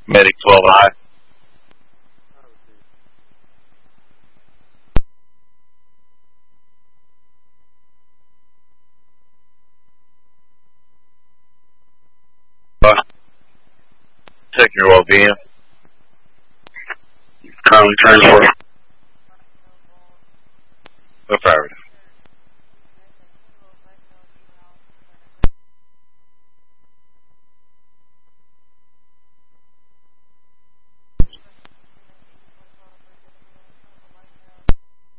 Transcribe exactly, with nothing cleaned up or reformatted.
Medic twelve I. Taking your well being. Currently turn for